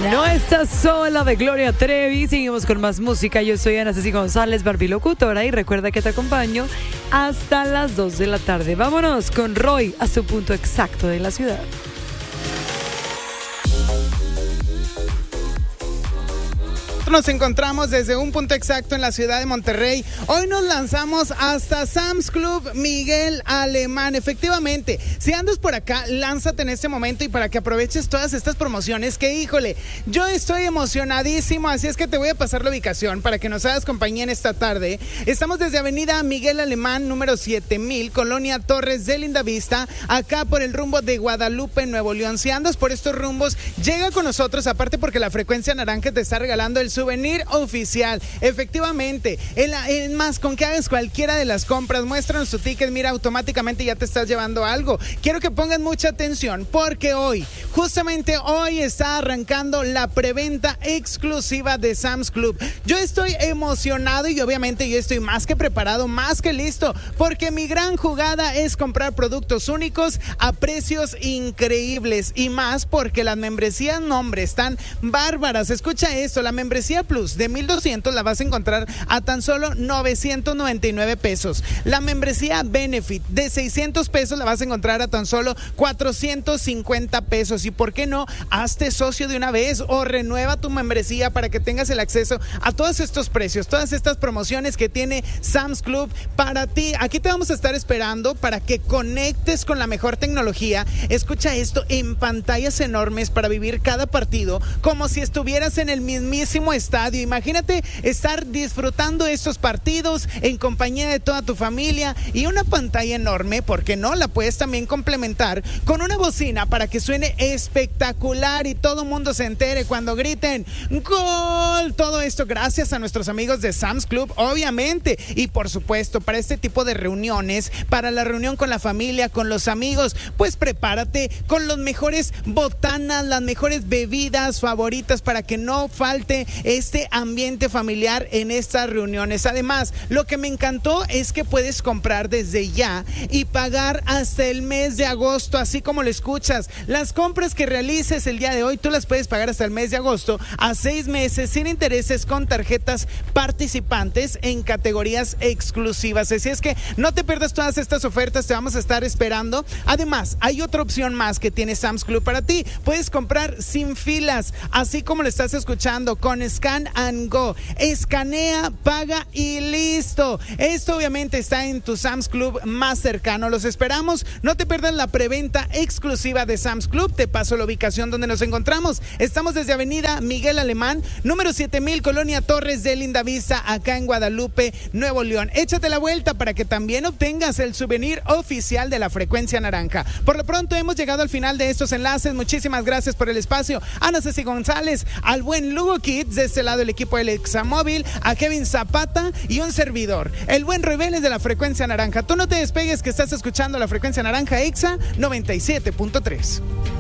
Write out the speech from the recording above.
No estás sola de Gloria Trevi. Seguimos con más música. Yo soy Ana Ceci González, Barbie locutora, y recuerda que te acompaño hasta las 2 de la tarde. Vámonos con Roy a su punto exacto de la ciudad. Nos encontramos desde un punto exacto en la ciudad de Monterrey. Hoy nos lanzamos hasta Sam's Club Miguel Alemán. Efectivamente, si andas por acá, lánzate en este momento y para que aproveches todas estas promociones que, híjole, yo estoy emocionadísimo, así es que te voy a pasar la ubicación para que nos hagas compañía en esta tarde. Estamos desde Avenida Miguel Alemán, número 7000, Colonia Torres de Lindavista, acá por el rumbo de Guadalupe, Nuevo León. Si andas por estos rumbos, llega con nosotros, aparte porque la Frecuencia Naranja te está regalando el souvenir oficial. Efectivamente, más con que hagas cualquiera de las compras, muéstranos tu ticket, mira, automáticamente ya te estás llevando algo. Quiero que pongan mucha atención porque hoy, justamente hoy, está arrancando la preventa exclusiva de Sam's Club. Yo estoy emocionado y obviamente yo estoy más que preparado, más que listo, porque mi gran jugada es comprar productos únicos a precios increíbles y más porque las membresías, no hombre, están bárbaras. Escucha esto, la membresía Plus de 1,200 la vas a encontrar a tan solo 999 pesos. La membresía Benefit de 600 pesos la vas a encontrar a tan solo 450 pesos. Y por qué no, hazte socio de una vez o renueva tu membresía para que tengas el acceso a todos estos precios, todas estas promociones que tiene Sam's Club para ti. Aquí te vamos a estar esperando para que conectes con la mejor tecnología. Escucha esto, en pantallas enormes para vivir cada partido como si estuvieras en el mismísimo estadio. Imagínate estar disfrutando estos partidos en compañía de toda tu familia y una pantalla enorme, porque no, la puedes también complementar con una bocina para que suene espectacular y todo el mundo se entere cuando griten ¡Gol! Todo esto gracias a nuestros amigos de Sam's Club, obviamente, y por supuesto para este tipo de reuniones, para la reunión con la familia, con los amigos, pues prepárate con los mejores botanas, las mejores bebidas favoritas para que no falte este ambiente familiar en estas reuniones. Además, lo que me encantó es que puedes comprar desde ya y pagar hasta el mes de agosto, así como lo escuchas. Las compras que realices el día de hoy, tú las puedes pagar hasta el mes de agosto a 6 meses sin intereses con tarjetas participantes en categorías exclusivas. Así es que no te pierdas todas estas ofertas, te vamos a estar esperando. Además, hay otra opción más que tiene Sam's Club para ti. Puedes comprar sin filas, así como lo estás escuchando, con Scan and Go. Escanea, paga y listo. Esto obviamente está en tu Sam's Club más cercano. Los esperamos. No te pierdas la preventa exclusiva de Sam's Club. Te paso la ubicación donde nos encontramos. Estamos desde Avenida Miguel Alemán, número 7000, Colonia Torres de Lindavista, acá en Guadalupe, Nuevo León. Échate la vuelta para que también obtengas el souvenir oficial de la Frecuencia Naranja. Por lo pronto hemos llegado al final de estos enlaces. Muchísimas gracias por el espacio. Ana Ceci González, al buen Lugo Kids, de este lado el equipo del Examóvil, a Kevin Zapata y un servidor, el buen Rebeles de la Frecuencia Naranja. Tú no te despegues, que estás escuchando la Frecuencia Naranja Exa 97.3.